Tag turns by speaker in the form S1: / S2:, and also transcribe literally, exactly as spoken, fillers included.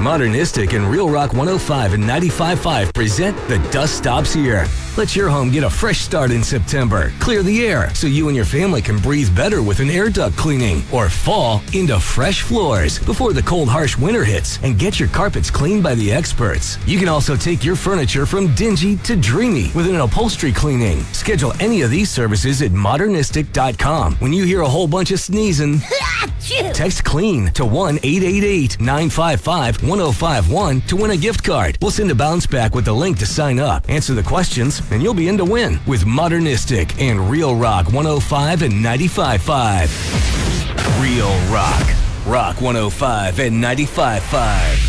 S1: Modernistic and Real Rock one oh five and ninety-five point five present The Dust Stops Here. Let your home get a fresh start in September. Clear the air so you and your family can breathe better with an air duct cleaning, or fall into fresh floors before the cold, harsh winter hits, and get your carpets cleaned by the experts. You can also take your furniture from dingy to dreamy with an upholstery cleaning. Schedule any of these services at modernistic dot com. When you hear a whole bunch of sneezing, text CLEAN to one eight eight eight, nine five five, one oh five one to win a gift card. We'll send a bounce back with the link to sign up. Answer the questions, and you'll be in to win with Modernistic and Real Rock one oh five and ninety-five point five. Real Rock. Rock one oh five and ninety-five point five.